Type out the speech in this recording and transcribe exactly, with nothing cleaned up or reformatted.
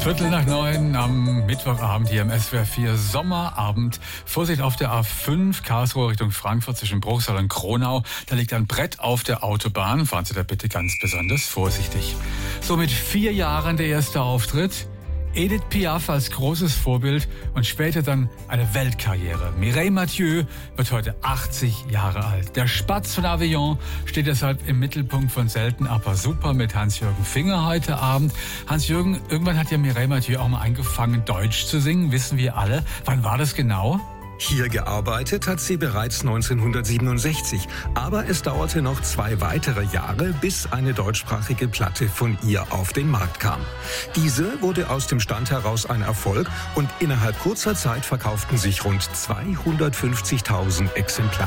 Viertel nach neun am Mittwochabend hier im S W R vier Sommerabend. Vorsicht auf der A fünf, Karlsruhe Richtung Frankfurt zwischen Bruchsal und Kronau. Da liegt ein Brett auf der Autobahn. Fahren Sie da bitte ganz besonders vorsichtig. So mit vier Jahren der erste Auftritt. Edith Piaf als großes Vorbild und später dann eine Weltkarriere. Mireille Mathieu wird heute achtzig Jahre alt. Der Spatz von Avignon steht deshalb im Mittelpunkt von Selten aber super mit Hans-Jürgen Finger heute Abend. Hans-Jürgen, irgendwann hat ja Mireille Mathieu auch mal angefangen, Deutsch zu singen, wissen wir alle. Wann war das genau? Hier gearbeitet hat sie bereits neunzehnhundertsiebenundsechzig, aber es dauerte noch zwei weitere Jahre, bis eine deutschsprachige Platte von ihr auf den Markt kam. Diese wurde aus dem Stand heraus ein Erfolg und innerhalb kurzer Zeit verkauften sich rund zweihundertfünfzigtausend Exemplare.